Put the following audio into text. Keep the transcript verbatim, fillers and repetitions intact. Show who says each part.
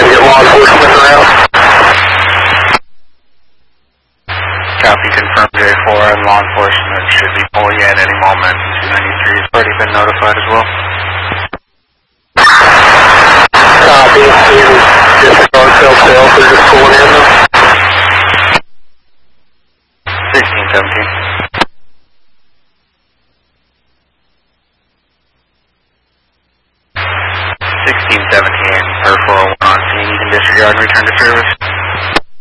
Speaker 1: to get law enforcement around.
Speaker 2: Copy, confirmed J four, and law enforcement should be pulling in any moment. two ninety-three has already been notified as well.
Speaker 1: Copy, disregard self-sales, they're just pulling in them.
Speaker 2: sixteen seventeen. sixteen seventeen, per four oh one on scene, you can disregard and return to service.